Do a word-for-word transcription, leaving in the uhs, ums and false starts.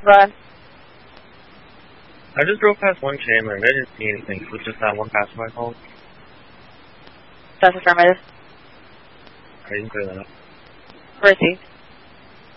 Run. I just drove past one Chandler and I didn't see anything, so it's just that one passerby call. That's affirmative. I didn't clear that up. Received.